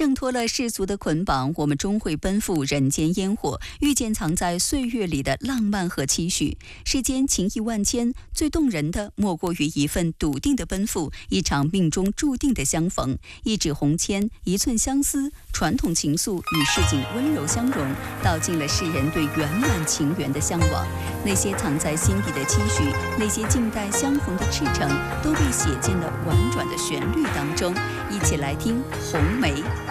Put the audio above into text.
挣脱了世俗的捆绑，我们终会奔赴人间烟火，遇见藏在岁月里的浪漫和期许。世间情义万千，最动人的莫过于一份笃定的奔赴，一场命中注定的相逢。一纸红签，一寸相思，传统情愫与市井温柔相融，道尽了世人对圆满情缘的向往。那些藏在心底的期许，那些静待相逢的赤诚，都被写进了婉转的旋律当中。一起来听《红梅》。